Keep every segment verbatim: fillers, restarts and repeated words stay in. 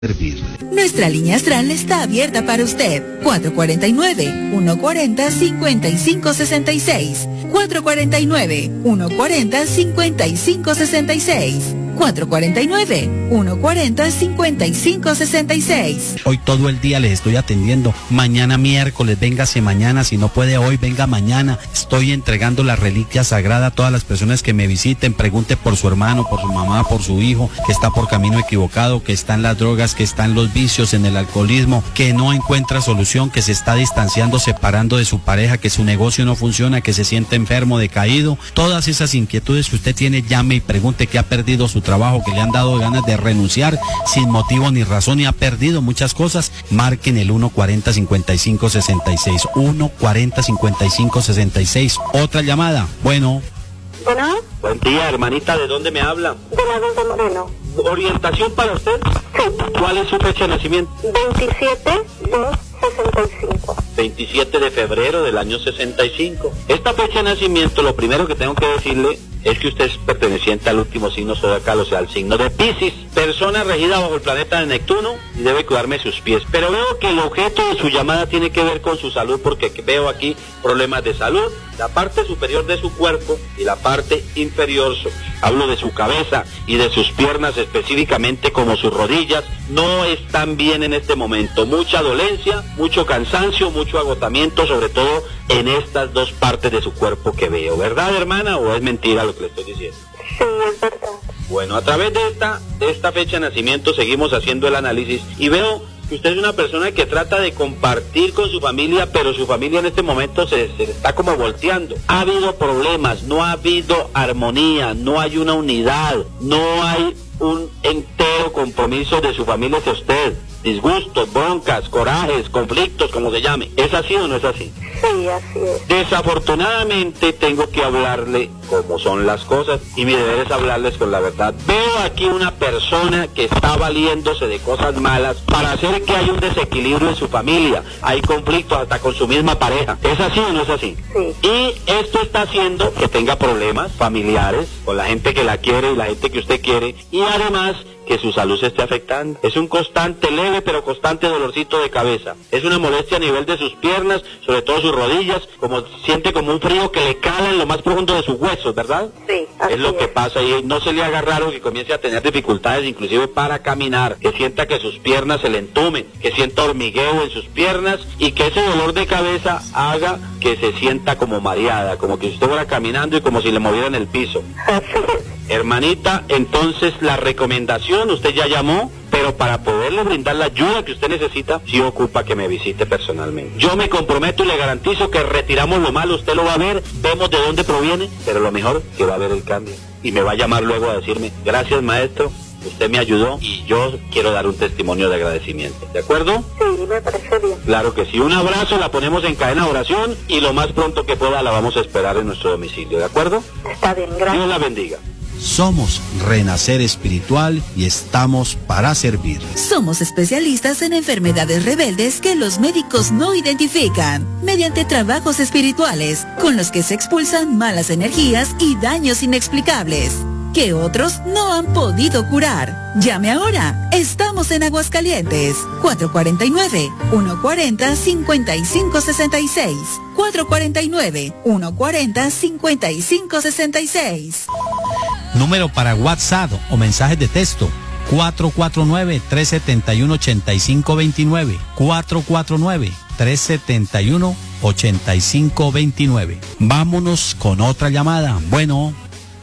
servirle. Nuestra línea astral está abierta para usted. cuatro cuatro nueve, uno cuatro cero, cinco cinco seis seis. cuatro cuatro nueve, uno cuatro cero, cinco cinco seis seis. cuatro cuatro nueve, uno cuatro cero, cinco cinco seis seis. Hoy todo el día les estoy atendiendo. Mañana miércoles, véngase mañana. Si no puede hoy, venga mañana. Estoy entregando la reliquia sagrada a todas las personas que me visiten. Pregunte por su hermano, por su mamá, por su hijo, que está por camino equivocado, que está en las drogas, que está en los vicios, en el alcoholismo, que no encuentra solución, que se está distanciando, separando de su pareja, que su negocio no funciona, que se siente enfermo, decaído. Todas esas inquietudes que usted tiene, llame y pregunte que ha perdido su trabajo, que le han dado ganas de renunciar sin motivo ni razón y ha perdido muchas cosas. Marquen el uno cuarenta, cincuenta y cinco sesenta y seis. uno cuarenta, cincuenta y cinco sesenta y seis. Otra llamada. Bueno. Bueno. Buen día, hermanita. ¿De dónde me habla? De la Venta Moreno. ¿Orientación para usted? Sí. ¿Cuál es su fecha de nacimiento? veintisiete dos sesenta y cinco. veintisiete de febrero del año sesenta y cinco. Esta fecha de nacimiento, lo primero que tengo que decirle es que usted es perteneciente al último signo zodiacal, o sea, al signo de Piscis, persona regida bajo el planeta de Neptuno y debe cuidarme sus pies. Pero veo que el objeto de su llamada tiene que ver con su salud, porque veo aquí problemas de salud, la parte superior de su cuerpo y la parte inferior. Hablo de su cabeza y de sus piernas, específicamente como sus rodillas, no están bien en este momento. Mucha dolencia, mucho cansancio, mucho agotamiento, sobre todo en estas dos partes de su cuerpo que veo. ¿Verdad, hermana, o es mentira lo que le estoy diciendo? Sí, es verdad. Bueno, a través de esta, de esta fecha de nacimiento seguimos haciendo el análisis y veo que usted es una persona que trata de compartir con su familia, pero su familia en este momento se, se está como volteando. Ha habido problemas, no ha habido armonía, no hay una unidad, no hay un entero compromiso de su familia hacia usted. Disgustos, broncas, corajes, conflictos, como se llame. ¿Es así o no es así? Sí, así es. Desafortunadamente tengo que hablarle como son las cosas y mi deber es hablarles con la verdad. Veo aquí una persona que está valiéndose de cosas malas para hacer que haya un desequilibrio en su familia. Hay conflictos hasta con su misma pareja. ¿Es así o no es así? Sí. Y esto está haciendo que tenga problemas familiares con la gente que la quiere y la gente que usted quiere, y además que su salud se esté afectando. Es un constante, leve pero constante dolorcito de cabeza. Es una molestia a nivel de sus piernas, sobre todo sus rodillas, como siente como un frío que le cala en lo más profundo de sus huesos, ¿verdad? Sí, así es lo que es. pasa, y no se le haga raro que comience a tener dificultades inclusive para caminar, que sienta que sus piernas se le entumen, que sienta hormigueo en sus piernas y que ese dolor de cabeza haga que se sienta como mareada, como que usted fuera caminando y como si le movieran el piso. Así es. Hermanita, entonces la recomendación, usted ya llamó, pero para poderle brindar la ayuda que usted necesita, sí ocupa que me visite personalmente. Yo me comprometo y le garantizo que retiramos lo malo, usted lo va a ver, vemos de dónde proviene, pero lo mejor que va a ver el cambio. Y me va a llamar luego a decirme, gracias maestro, usted me ayudó y yo quiero dar un testimonio de agradecimiento. ¿De acuerdo? Sí, me parece bien. Claro que sí. Un abrazo, la ponemos en cadena de oración y lo más pronto que pueda la vamos a esperar en nuestro domicilio. ¿De acuerdo? Está bien, gracias. Dios la bendiga. Somos Renacer Espiritual y estamos para servir. Somos especialistas en enfermedades rebeldes que los médicos no identifican, mediante trabajos espirituales con los que se expulsan malas energías y daños inexplicables que otros no han podido curar. Llame ahora. Estamos en Aguascalientes. cuatro cuatro nueve, uno cuatro cero, cinco cinco seis seis. cuatro cuatro nueve, uno cuatro cero, cinco cinco seis seis. Número para WhatsApp o mensajes de texto: cuatro cuatro nueve, tres siete uno, ocho cinco dos nueve. cuatro cuatro nueve, tres siete uno, ocho cinco dos nueve. Vámonos con otra llamada. Bueno.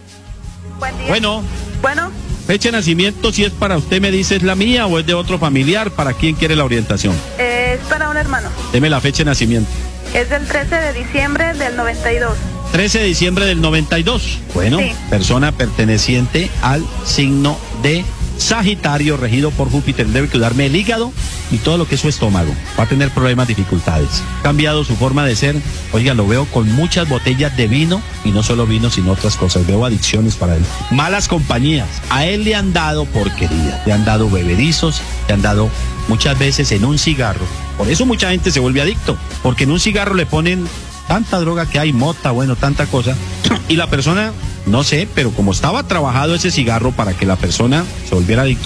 Buen día. Bueno. Bueno. Fecha de nacimiento, si es para usted me dice es la mía o es de otro familiar, ¿para quién quiere la orientación? Es para un hermano. Deme la fecha de nacimiento. Es del trece de diciembre del noventa y dos. trece de diciembre del noventa y dos. Bueno, Sí. persona perteneciente al signo de Sagitario, regido por Júpiter. Debe cuidarme el hígado y todo lo que es su estómago. Va a tener problemas, dificultades. Ha cambiado su forma de ser. Oiga, lo veo con muchas botellas de vino, y no solo vino, sino otras cosas. Veo adicciones para él. Malas compañías. A él le han dado porquería. Le han dado bebedizos, le han dado muchas veces en un cigarro. Por eso mucha gente se vuelve adicto, porque en un cigarro le ponen tanta droga que hay, mota, bueno, tanta cosa, y la persona, no sé, pero como estaba trabajado ese cigarro para que la persona se volviera adicto,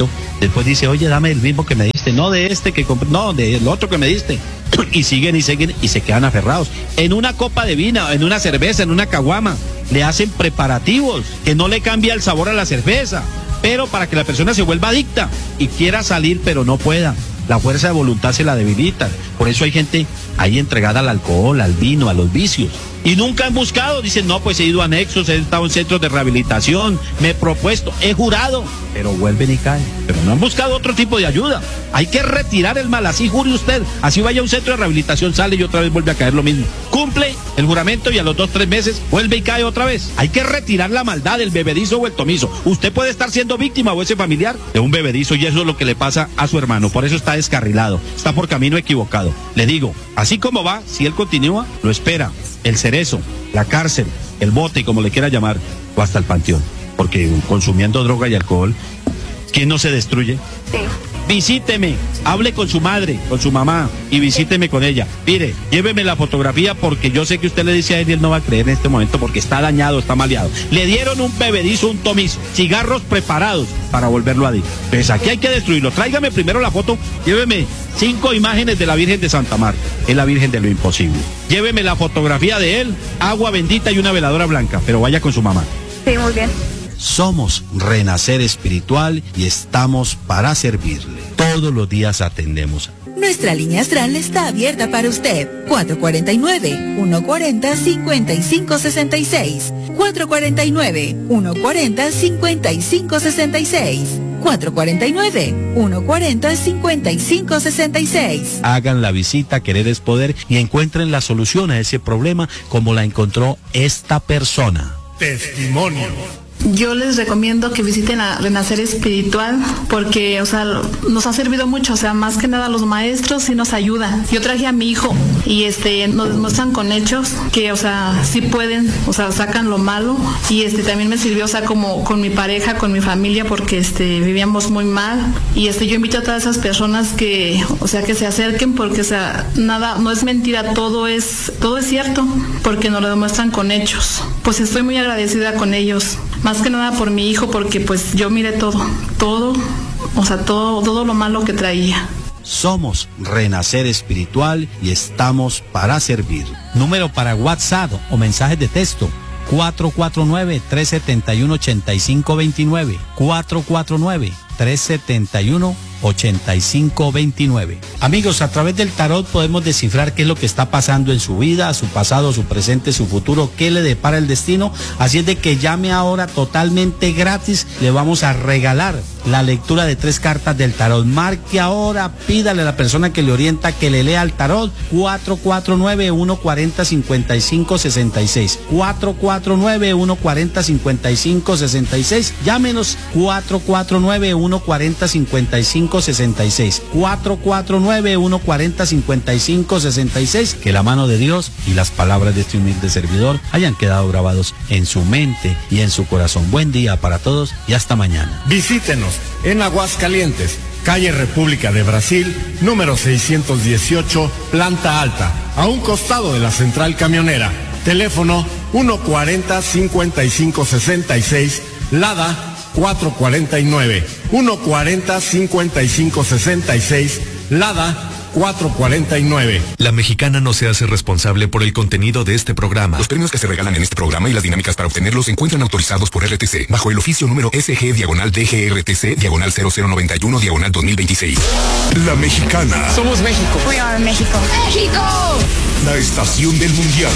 Después dice, oye, dame el mismo que me diste, no de este que compré, no, del otro que me diste. Y siguen y siguen y se quedan aferrados. En una copa de vino, en una cerveza, en una caguama, le hacen preparativos que no le cambia el sabor a la cerveza, pero para que la persona se vuelva adicta y quiera salir pero no pueda. La fuerza de voluntad se la debilita. Por eso hay gente ahí entregada al alcohol, al vino, a los vicios. Y nunca han buscado, dicen, no, pues he ido a Nexos, he estado en centros de rehabilitación, me he propuesto, he jurado, pero vuelven y caen. Pero no han buscado otro tipo de ayuda. Hay que retirar el mal, así jure usted, así vaya a un centro de rehabilitación, sale y otra vez vuelve a caer lo mismo. Cumple el juramento y a los dos, tres meses vuelve y cae otra vez. Hay que retirar la maldad, el bebedizo o el tomizo. Usted puede estar siendo víctima o ese familiar de un bebedizo y eso es lo que le pasa a su hermano. Por eso está descarrilado, está por camino equivocado. Le digo, así como va, si él continúa, lo espera el cerezo, la cárcel, el bote, como le quiera llamar, o hasta el panteón. Porque consumiendo droga y alcohol, ¿quién no se destruye? Sí. Visíteme, hable con su madre, con su mamá y visíteme con ella. Mire, lléveme la fotografía porque yo sé que usted le dice a él y él no va a creer en este momento porque está dañado, está maleado. Le dieron un bebedizo, un tomizo, cigarros preparados para volverlo adicto. Pues aquí hay que destruirlo. Tráigame primero la foto, lléveme cinco imágenes de la Virgen de Santa Marta, es la Virgen de lo imposible. Lléveme la fotografía de él, agua bendita y una veladora blanca, pero vaya con su mamá. Sí, muy bien. Somos Renacer Espiritual y estamos para servirle. Todos los días atendemos. Nuestra línea astral está abierta para usted. cuatro cuatro nueve, uno cuatro cero, cinco cinco seis seis. cuatro cuatro nueve, uno cuatro cero, cinco cinco seis seis. cuatro cuatro nueve, uno cuatro cero, cinco cinco seis seis. Hagan la visita Querer es Poder y encuentren la solución a ese problema como la encontró esta persona. Testimonio. Yo les recomiendo que visiten a Renacer Espiritual porque, o sea, nos ha servido mucho, o sea, más que nada los maestros sí nos ayudan. Yo traje a mi hijo y este nos demuestran con hechos que, o sea, sí pueden, o sea, sacan lo malo y este también me sirvió, o sea, como con mi pareja, con mi familia porque este vivíamos muy mal y este yo invito a todas esas personas que, o sea, que se acerquen porque, o sea, nada, no es mentira, todo es todo es cierto porque nos lo demuestran con hechos. Pues estoy muy agradecida con ellos. Más que nada por mi hijo, porque pues yo miré todo, todo, o sea, todo, todo lo malo que traía. Somos Renacer Espiritual y estamos para servir. Número para WhatsApp o mensajes de texto. cuatro cuatro nueve, tres siete uno, ocho cinco dos nueve. cuatro cuatro nueve, tres siete uno, ocho cinco dos nueve. Amigos, a través del tarot podemos descifrar qué es lo que está pasando en su vida, su pasado, su presente, su futuro, qué le depara el destino. Así es de que llame ahora totalmente gratis. Le vamos a regalar la lectura de tres cartas del tarot. Marque ahora, pídale a la persona que le orienta que le lea el tarot. cuatro cuatro nueve, uno cuatro cero, cinco cinco seis seis. cuatro cuatro nueve, uno cuatro cero, cinco cinco seis seis. Llámenos cuatro cuatro nueve, uno cuatro cero, cinco cinco seis seis. cuatro cuatro nueve, uno cuatro cero, cinco cinco seis seis. Que la mano de Dios y las palabras de este humilde servidor hayan quedado grabados en su mente y en su corazón. Buen día para todos y hasta mañana. Visítenos en Aguascalientes, calle República de Brasil, número seiscientos dieciocho, planta alta, a un costado de la central camionera. Teléfono uno cuatro cero, cinco cinco seis seis, Lada cuatro cuatro nueve, uno cuatro cero, cinco cinco seis seis, Lada cuatro cuatro nueve. La Mexicana no se hace responsable por el contenido de este programa. Los premios que se regalan en este programa y las dinámicas para obtenerlos se encuentran autorizados por R T C bajo el oficio número S G diagonal D G R T C diagonal cero cero noventa y uno diagonal dos mil veintiséis. La Mexicana. Somos México. We are México. ¡México! La estación del mundial.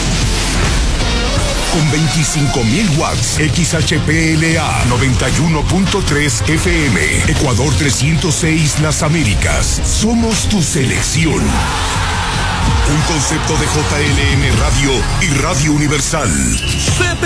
Con veinticinco mil watts, X H P L A noventa y uno punto tres F M, Ecuador trescientos seis Las Américas. Somos tu selección. Un concepto de J L M Radio y Radio Universal.